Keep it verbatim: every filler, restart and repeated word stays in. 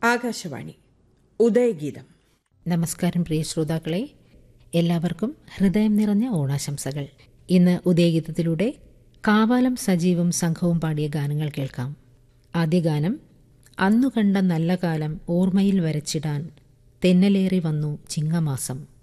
ആകാശവാണി ഉദയഗീതം. നമസ്കാരം പ്രിയ ശ്രോതാക്കളെ, എല്ലാവർക്കും ഹൃദയം നിറഞ്ഞ ഓണാശംസകൾ. ഇന്ന് ഉദയഗീതത്തിലൂടെ കാവാലം സജീവും സംഘവും പാടിയ ഗാനങ്ങൾ കേൾക്കാം. ആദ്യ ഗാനം അന്നു കണ്ട നല്ല കാലം ഓർമ്മയിൽ വരച്ചിടാൻ തെന്നലേറി വന്നു ചിങ്ങമാസം.